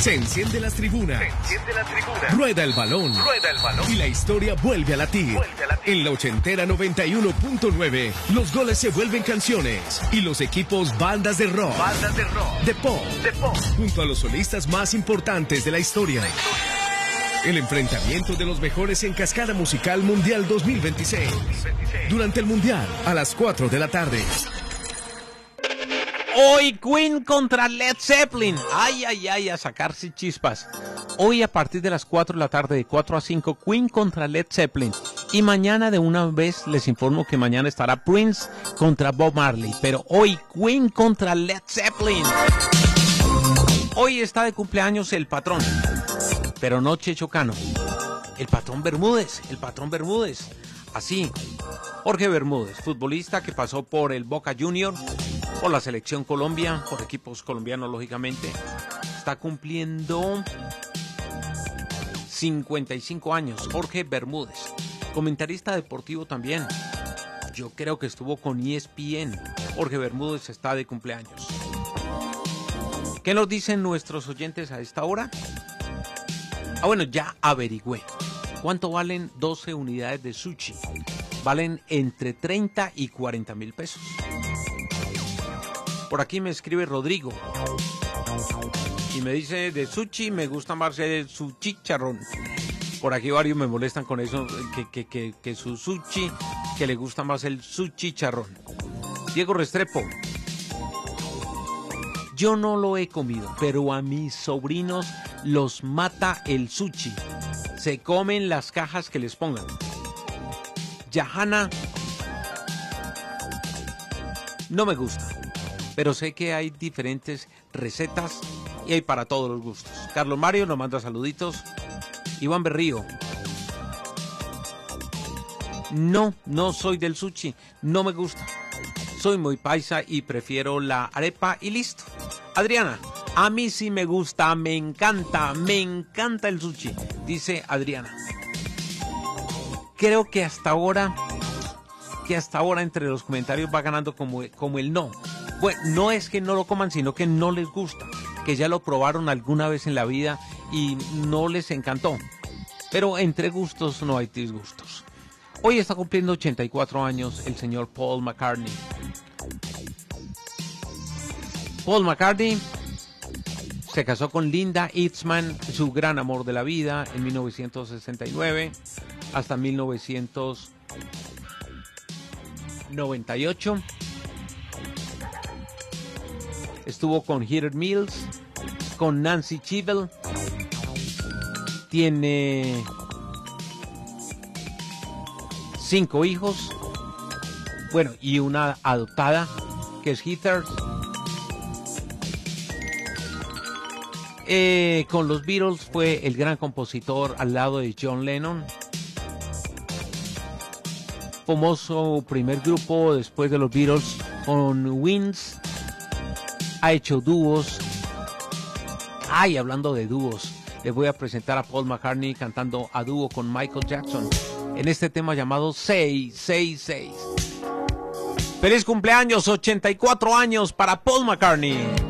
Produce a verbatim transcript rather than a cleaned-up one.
Se enciende las tribunas. Se enciende la tribuna. Rueda el balón. Rueda el balón. Y la historia vuelve a latir. Vuelve a latir. En la ochentera noventa y uno punto nueve, los goles se vuelven canciones. Y los equipos bandas de rock. Bandas de rock. De pop. De pop. Junto a los solistas más importantes de la historia. La historia. El enfrentamiento de los mejores en Cascada Musical Mundial dos mil veintiséis. dos mil veintiséis. Durante el Mundial, a las cuatro de la tarde. Hoy Queen contra Led Zeppelin. Ay, ay, ay, a sacarse chispas. Hoy a partir de las cuatro de la tarde, de cuatro a cinco, Queen contra Led Zeppelin. Y mañana de una vez les informo que mañana estará Prince contra Bob Marley. Pero hoy Queen contra Led Zeppelin. Hoy está de cumpleaños el patrón, pero no Checho Cano. El patrón Bermúdez, el patrón Bermúdez. Así, Jorge Bermúdez, futbolista que pasó por el Boca Junior, por la Selección Colombia, por equipos colombianos lógicamente. Está cumpliendo cincuenta y cinco años, Jorge Bermúdez. Comentarista deportivo también. Yo creo que estuvo con E S P N. Jorge Bermúdez está de cumpleaños. ¿Qué nos dicen nuestros oyentes a esta hora? Ah, bueno, ya averigüé. ¿Cuánto valen doce unidades de sushi? Valen entre treinta y cuarenta mil pesos. Por aquí me escribe Rodrigo y me dice, de sushi me gusta más el su chicharrón. Por aquí varios me molestan con eso, que, que, que, que su sushi, que le gusta más el su chicharrón. Diego Restrepo, yo no lo he comido, pero a mis sobrinos los mata el sushi. Se comen las cajas que les pongan. Yahana, no me gusta, pero sé que hay diferentes recetas y hay para todos los gustos. Carlos Mario nos manda saluditos. Iván Berrío, no, no soy del sushi, no me gusta. Soy muy paisa y prefiero la arepa y listo. Adriana, a mí sí me gusta, me encanta, me encanta el sushi, dice Adriana. Creo que hasta ahora, que hasta ahora entre los comentarios va ganando como, como el no. Bueno, no es que no lo coman, sino que no les gusta, que ya lo probaron alguna vez en la vida y no les encantó. Pero entre gustos no hay disgustos. Hoy está cumpliendo ochenta y cuatro años el señor Paul McCartney. Paul McCartney se casó con Linda Eastman, su gran amor de la vida, en mil novecientos sesenta y nueve hasta mil novecientos noventa y ocho. Estuvo con Heather Mills, con Nancy Cheadle. Tiene cinco hijos, bueno, y una adoptada, que es Heather. Eh, con los Beatles fue el gran compositor al lado de John Lennon. Famoso primer grupo después de los Beatles con Wings. Ha hecho dúos. Ay, hablando de dúos, les voy a presentar a Paul McCartney cantando a dúo con Michael Jackson en este tema llamado seis seis seis. Feliz cumpleaños, ochenta y cuatro años para Paul McCartney.